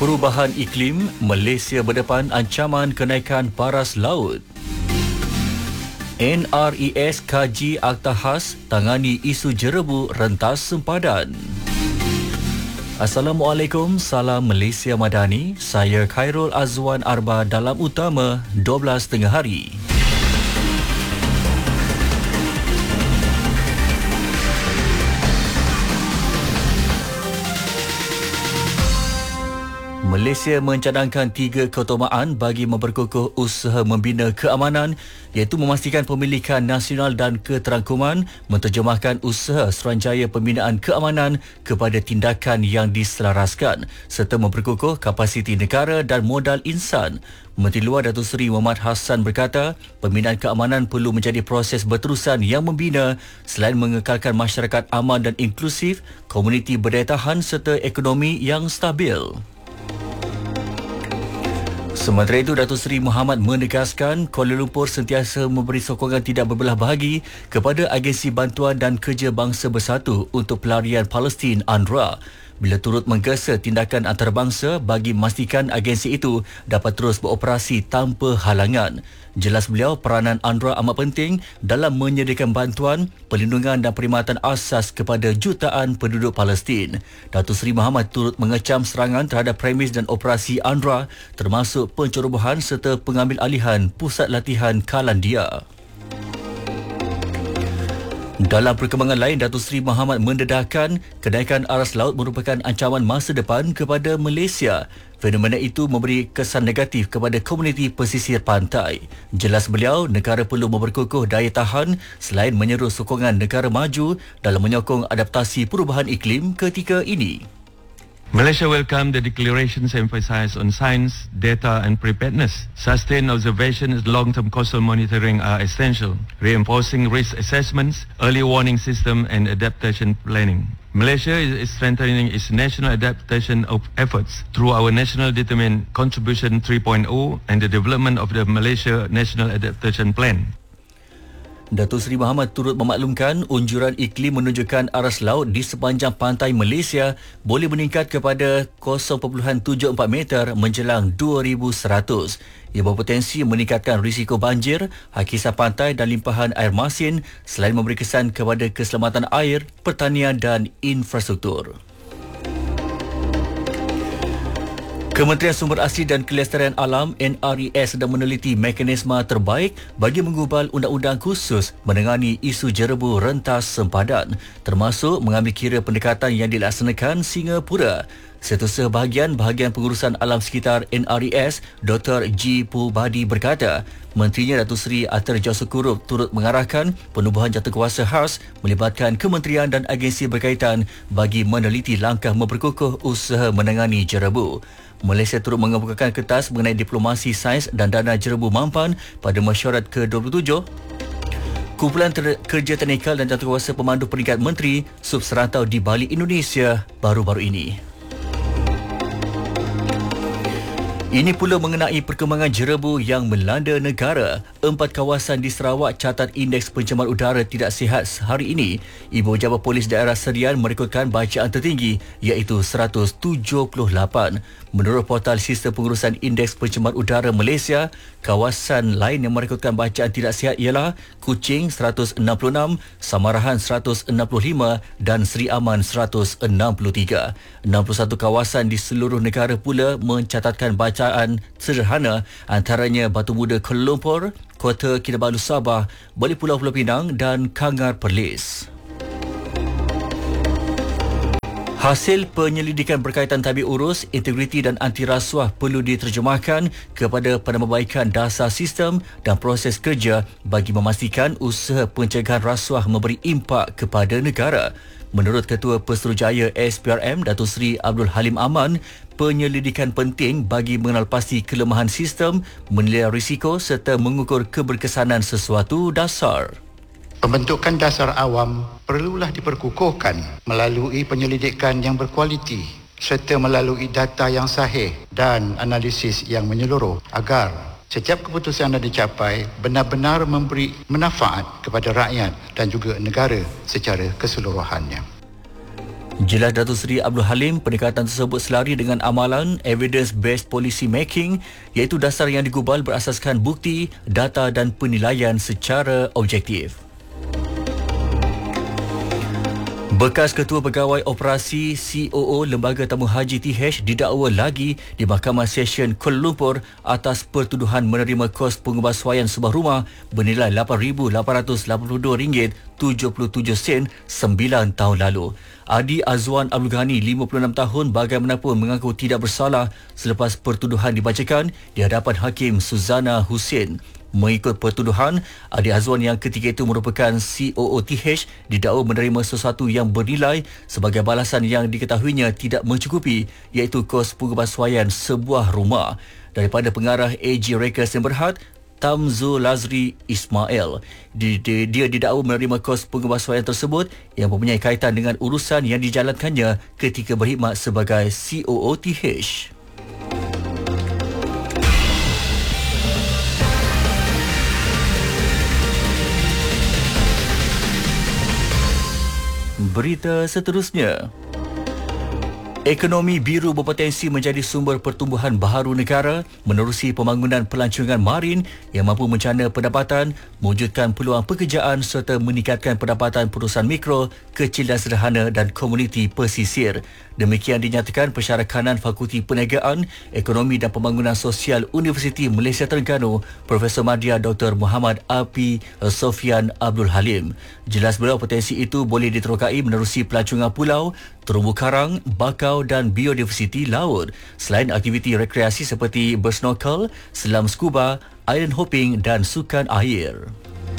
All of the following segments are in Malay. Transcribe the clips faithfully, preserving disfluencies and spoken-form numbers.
Perubahan iklim, Malaysia berdepan ancaman kenaikan paras laut. N R E S kaji Akta Khas tangani isu jerebu rentas sempadan. Assalamualaikum, salam Malaysia Madani. Saya Khairul Azwan Arba dalam utama dua belas tengah hari. Malaysia mencadangkan tiga keutamaan bagi memperkukuh usaha membina keamanan, iaitu memastikan pemilikan nasional dan keterangkuman, menterjemahkan usaha Suruhanjaya Pembinaan Keamanan kepada tindakan yang diselaraskan, serta memperkukuh kapasiti negara dan modal insan. Menteri Luar Datuk Seri Muhammad Hassan berkata, pembinaan keamanan perlu menjadi proses berterusan yang membina selain mengekalkan masyarakat aman dan inklusif, komuniti berdaya tahan serta ekonomi yang stabil. Sementara itu, Datuk Seri Muhammad menegaskan Kuala Lumpur sentiasa memberi sokongan tidak berbelah bahagi kepada agensi bantuan dan kerja bangsa bersatu untuk pelarian Palestin UNRWA, bila turut menggesa tindakan antarabangsa bagi memastikan agensi itu dapat terus beroperasi tanpa halangan. Jelas beliau, peranan UNRWA amat penting dalam menyediakan bantuan, perlindungan dan perkhidmatan asas kepada jutaan penduduk Palestin. Datuk Seri Muhammad turut mengecam serangan terhadap premis dan operasi UNRWA, termasuk pencerobohan serta pengambil alihan pusat latihan Kalandia. Dalam perkembangan lain, Datuk Seri Muhammad mendedahkan kenaikan aras laut merupakan ancaman masa depan kepada Malaysia. Fenomena itu memberi kesan negatif kepada komuniti pesisir pantai. Jelas beliau, negara perlu memperkukuh daya tahan selain menyeru sokongan negara maju dalam menyokong adaptasi perubahan iklim ketika ini. Malaysia welcomed the declarations emphasized on science, data and preparedness. Sustained observation and long-term coastal monitoring are essential, reinforcing risk assessments, early warning system and adaptation planning. Malaysia is strengthening its national adaptation of efforts through our National Determined Contribution three point oh and the development of the Malaysia National Adaptation Plan. Datuk Seri Muhammad turut memaklumkan unjuran iklim menunjukkan aras laut di sepanjang pantai Malaysia boleh meningkat kepada kosong perpuluhan tujuh empat meter menjelang dua ribu seratus. Ia berpotensi meningkatkan risiko banjir, hakisan pantai dan limpahan air masin selain memberi kesan kepada keselamatan air, pertanian dan infrastruktur. Kementerian Sumber Asli dan Kelestarian Alam N R E S sedang meneliti mekanisme terbaik bagi menggubal undang-undang khusus menangani isu jerebu rentas sempadan, termasuk mengambil kira pendekatan yang dilaksanakan Singapura. Setiausaha bahagian bahagian pengurusan alam sekitar N R E S, Doktor G. Pubadi berkata, Menterinya Datuk Seri Atterjau Sukurup turut mengarahkan penubuhan jawatankuasa khas melibatkan kementerian dan agensi berkaitan bagi meneliti langkah memperkukuh usaha menangani jerebu. Malaysia turut mengemukakan kertas mengenai diplomasi sains dan dana jerebu mampan pada mesyuarat ke dua puluh tujuh. Kumpulan ter- Kerja Teknikal dan Jawatankuasa Pemandu Peringkat Menteri Subserantau di Bali, Indonesia baru-baru ini. Ini pula mengenai perkembangan jerebu yang melanda negara. Empat kawasan di Sarawak catat indeks pencemaran udara tidak sihat hari ini. Ibu Pejabat Polis Daerah Serian merekodkan bacaan tertinggi iaitu seratus tujuh puluh lapan. Menurut portal Sistem Pengurusan Indeks Pencemaran Udara Malaysia, kawasan lain yang merekodkan bacaan tidak sihat ialah Kuching seratus enam puluh enam, Samarahan seratus enam puluh lima dan Seri Aman seratus enam puluh tiga. enam puluh satu kawasan di seluruh negara pula mencatatkan bacaan sederhana, antaranya Batu Muda Kuala Lumpur, Kota Kinabalu Sabah, Bali Pulau Pulau Pinang dan Kangar Perlis. Hasil penyelidikan berkaitan tabik urus, integriti dan anti rasuah perlu diterjemahkan kepada penambahbaikan dasar sistem dan proses kerja bagi memastikan usaha pencegahan rasuah memberi impak kepada negara. Menurut Ketua Pesuruhjaya S P R M Datuk Seri Abdul Halim Aman, penyelidikan penting bagi mengenal pasti kelemahan sistem, menilai risiko serta mengukur keberkesanan sesuatu dasar. Pembentukan dasar awam perlulah diperkukuhkan melalui penyelidikan yang berkualiti serta melalui data yang sahih dan analisis yang menyeluruh agar setiap keputusan yang dicapai benar-benar memberi manfaat kepada rakyat dan juga negara secara keseluruhannya. Jelas Datuk Seri Abdul Halim, pendekatan tersebut selari dengan amalan evidence-based policy making, iaitu dasar yang digubal berasaskan bukti, data dan penilaian secara objektif. Bekas Ketua Pegawai Operasi C O O Lembaga Tamu Haji T H didakwa lagi di Mahkamah Session Kuala Lumpur atas pertuduhan menerima kos pengubahsuaian sebuah rumah bernilai lapan ribu lapan ratus lapan puluh dua ringgit tujuh puluh tujuh sen sembilan tahun lalu. Adi Azwan Abdul Ghani, lima puluh enam tahun, bagaimanapun mengaku tidak bersalah selepas pertuduhan dibacakan di hadapan Hakim Suzana Hussein. Mengikut pertuduhan, Adi Azwan yang ketika itu merupakan C O O T H didakwa menerima sesuatu yang bernilai sebagai balasan yang diketahuinya tidak mencukupi, iaitu kos pengubahsuaian sebuah rumah. Daripada pengarah A G Reka Sdn Bhd, Tamzul Lazri Ismail, dia, dia didakwa menerima kos pengubahsuaian tersebut yang mempunyai kaitan dengan urusan yang dijalankannya ketika berkhidmat sebagai C O O T H. Berita seterusnya. Ekonomi biru berpotensi menjadi sumber pertumbuhan baharu negara menerusi pembangunan pelancongan marin yang mampu mencana pendapatan, mewujudkan peluang pekerjaan serta meningkatkan pendapatan perusahaan mikro, kecil dan sederhana dan komuniti pesisir. Demikian dinyatakan Pensyarakanan Fakulti Perniagaan, Ekonomi dan Pembangunan Sosial Universiti Malaysia Terengganu, Profesor Madya Doktor Muhammad Api Sofian Abdul Halim. Jelas beliau potensi itu boleh diterokai menerusi pelancongan pulau, terumbu karang, bakau dan biodiversiti laut, selain aktiviti rekreasi seperti bersnorkel, selam scuba, island hopping dan sukan air.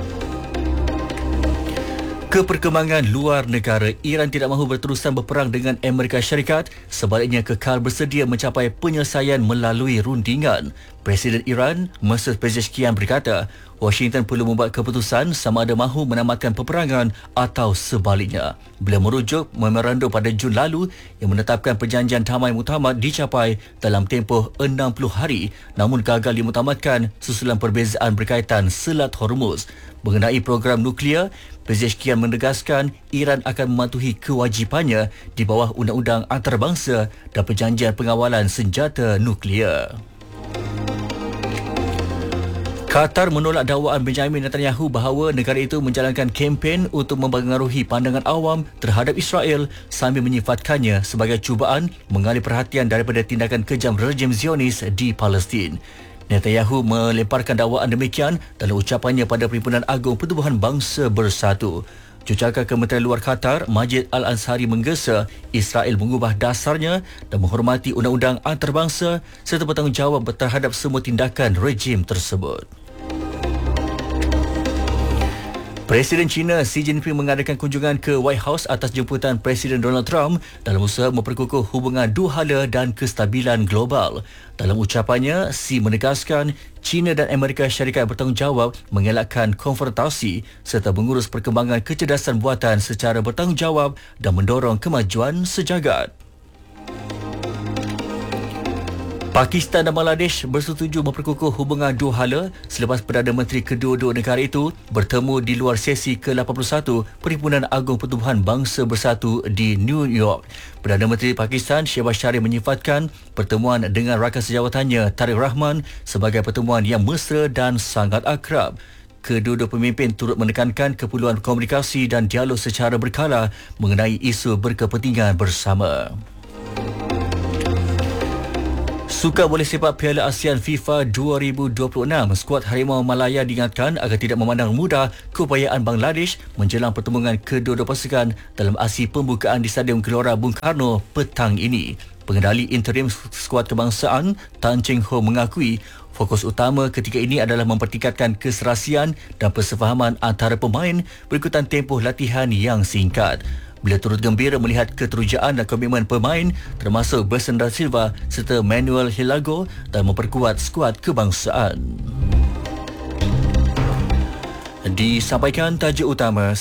Keperkembangan luar negara, Iran tidak mahu berterusan berperang dengan Amerika Syarikat, sebaliknya kekal bersedia mencapai penyelesaian melalui rundingan. Presiden Iran, Masud Pezeshkian berkata, Washington perlu membuat keputusan sama ada mahu menamatkan peperangan atau sebaliknya. Beliau merujuk memorandum pada Jun lalu yang menetapkan perjanjian damai muktamad dicapai dalam tempoh enam puluh hari, namun gagal dimuktamadkan susulan perbezaan berkaitan Selat Hormuz. Mengenai program nuklear, Pezeshkian menegaskan Iran akan mematuhi kewajipannya di bawah undang-undang antarabangsa dan perjanjian pengawalan senjata nuklear. Qatar menolak dakwaan Benjamin Netanyahu bahawa negara itu menjalankan kempen untuk mempengaruhi pandangan awam terhadap Israel sambil menyifatkannya sebagai cubaan mengalih perhatian daripada tindakan kejam rejim Zionis di Palestin. Netanyahu melemparkan dakwaan demikian dalam ucapannya pada Perhimpunan Agung Pertubuhan Bangsa Bersatu. Jurucakap Kementerian Luar Qatar, Majid Al-Ansari menggesa Israel mengubah dasarnya dan menghormati undang-undang antarabangsa serta bertanggungjawab terhadap semua tindakan rejim tersebut. Presiden China Xi Jinping mengadakan kunjungan ke White House atas jemputan Presiden Donald Trump dalam usaha memperkukuh hubungan dua hala dan kestabilan global. Dalam ucapannya, Xi menegaskan China dan Amerika Syarikat bertanggungjawab mengelakkan konfrontasi serta mengurus perkembangan kecerdasan buatan secara bertanggungjawab dan mendorong kemajuan sejagat. Pakistan dan Bangladesh bersetuju memperkukuh hubungan dua hala selepas Perdana Menteri kedua-dua negara itu bertemu di luar sesi ke lapan puluh satu Perhimpunan Agung Pertubuhan Bangsa Bersatu di New York. Perdana Menteri Pakistan Shehbaz Sharif menyifatkan pertemuan dengan rakan sejawatannya Tariq Rahman sebagai pertemuan yang mesra dan sangat akrab. Kedua-dua pemimpin turut menekankan keperluan komunikasi dan dialog secara berkala mengenai isu berkepentingan bersama. Sukan bola sepak Piala ASEAN FIFA dua ribu dua puluh enam, skuad Harimau Malaya diingatkan agar tidak memandang mudah keupayaan Bangladesh menjelang pertembungan kedua-dua pasukan dalam aksi pembukaan di Stadium Gelora Bung Karno petang ini. Pengendali interim skuad kebangsaan Tan Cheng Ho mengakui fokus utama ketika ini adalah mempertingkatkan keserasian dan persefahaman antara pemain berikutan tempoh latihan yang singkat. Beliau turut gembira melihat keterujaan dan komitmen pemain termasuk Bersan da Silva serta Manuel Hilago dalam memperkuat skuad kebangsaan. Disampaikan tajuk utama